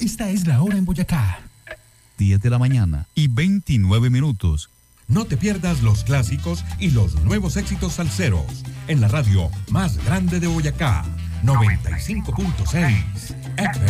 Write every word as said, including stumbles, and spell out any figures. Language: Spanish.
Esta es la hora en Boyacá. diez de la mañana y veintinueve minutos. No te pierdas los clásicos y los nuevos éxitos salseros en la radio más grande de Boyacá, noventa y cinco punto seis F M.